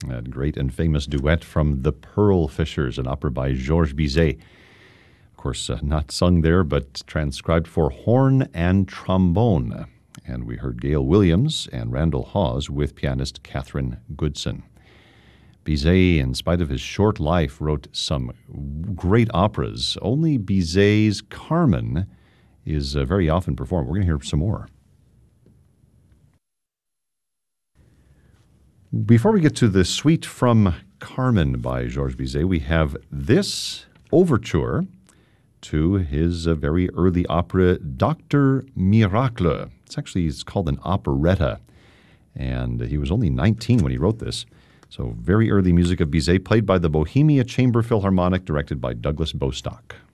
That great and famous duet from The Pearl Fishers, an opera by Georges Bizet. Of course, not sung there, but transcribed for horn and trombone. And we heard Gail Williams and Randall Hawes with pianist Catherine Goodson. Bizet, in spite of his short life, wrote some great operas. Only Bizet's Carmen is very often performed. We're going to hear some more. Before we get to the suite from Carmen by Georges Bizet, we have this overture to his very early opera, Doctor Miracle. It's called an operetta, and he was only 19 when he wrote this. So very early music of Bizet, played by the Bohemia Chamber Philharmonic, directed by Douglas Bostock.